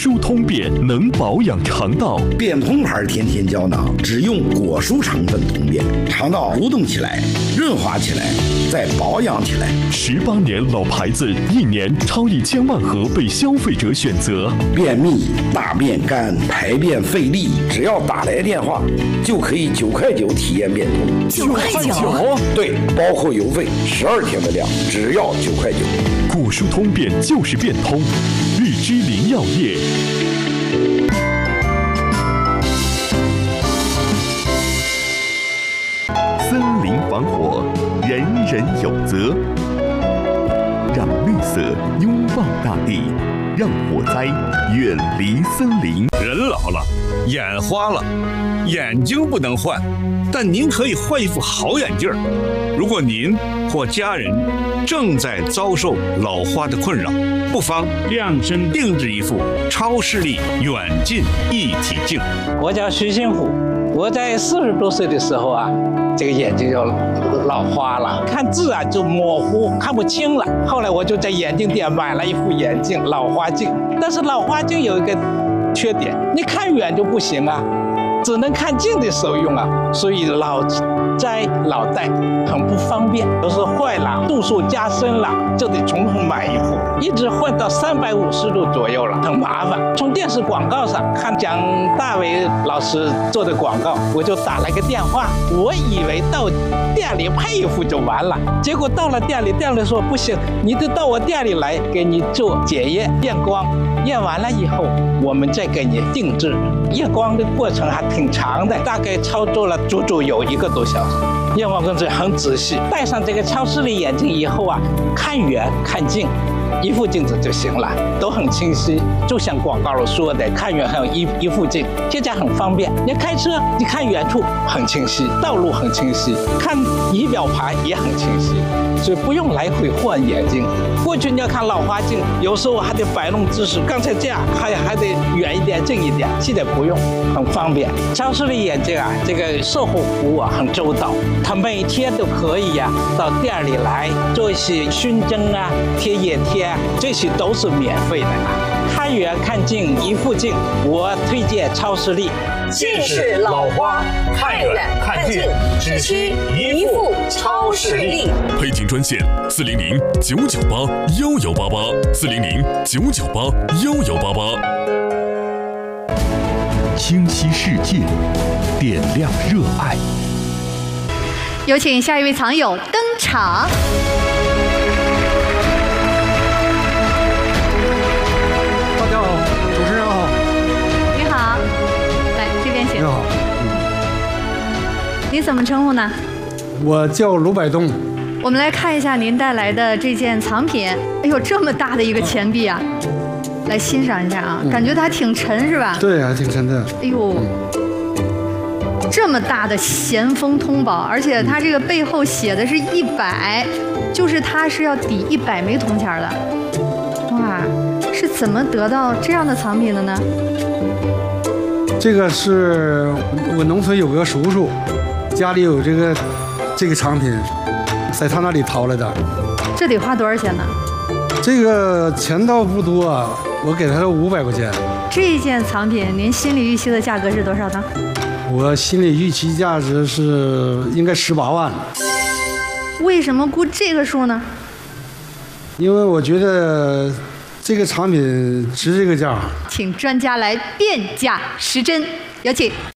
舒通便，能保养肠道。 便通牌天天胶囊只用果蔬成分通便，肠道蠕动起来，润滑起来，再保养起来。 18年老牌子，1年超1000万盒被消费者选择。 便秘、大便干、排便费力，只要打来电话，就可以9块9体验便通。 9块9？ 对，包括邮费，12天的量，只要9块9。 果蔬通便就是变通，日之林药业。森林防火，人人有责。让绿色拥抱大地，让火灾远离森林。 人老了，眼花了，眼睛不能换，但您可以换一副好眼镜。如果您或家人正在遭受老花的困扰，不妨量身定制一副超视力远近一体镜。 我叫徐新虎，我在40多岁的时候啊，这个眼睛就老花了，看字啊就模糊，看不清了。后来我就在眼镜店买了一副眼镜，老花镜。但是老花镜有一个缺点，你看远就不行啊，只能看近的时候用啊，所以老摘老戴很不方便，有时候坏了，度数加深了，就得重新买一副，一直换到350度左右了，很麻烦。从电视广告上看蒋大为老师做的广告，我就打了个电话，我以为到店里配一副就完了，结果到了店里，店里说不行，你得到我店里来给你做检验验光，验完了以后我们再给你定制。验光的过程还挺长的，大概操作了足足有1个多小时。验光工作很仔细，戴上这个超视力眼镜以后啊，看远看近一副镜子就行了，都很清晰，就像广告里说的，看远还有一副镜，现在很方便。你开车，你看远处很清晰，道路很清晰，看仪表盘也很清晰，所以不用来回换眼镜。过去你要看老花镜，有时候还得摆弄姿势，刚才这样还得远一点近一点，现在不用，很方便。超视力眼镜啊，这个售后服务啊很周到，他每天都可以呀到店里来做一些熏蒸啊、贴眼贴。这些都是免费的啊！看远看近一副镜，我推荐超视力。 近视老花，看远看近，只需一副超视力。 配镜专线400-998-1188，400-998-1188。清晰世界，点亮热爱。 有请下一位藏友登场。 大家好，主持人好。 你好，来这边请。 你好， 你怎么称呼呢？ 我叫卢百东。 我们来看一下您带来的这件藏品。哎呦，这么大的一个钱币啊！来欣赏一下啊，感觉它还挺沉是吧？ 对，还挺沉的。 哎呦，这么大的咸丰通宝，而且它这个背后写的是100，就是它是要抵100枚铜钱的。哇，是怎么得到这样的藏品的呢？ 这个是我农村有个叔叔，家里有这个藏品，在他那里淘来的。 这得花多少钱呢？ 这个钱倒不多啊，我给他500块钱。 这件藏品您心里预期的价格是多少呢？ 我心里预期价值是应该18万。 为什么估这个数呢？ 因为我觉得这个产品值这个价。 请专家来辨假识真，有请。